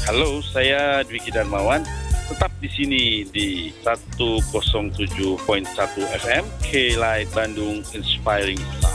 Halo, saya Dwiki Darmawan. Tetap di sini di 107.1 FM, K-Light Bandung Inspiring.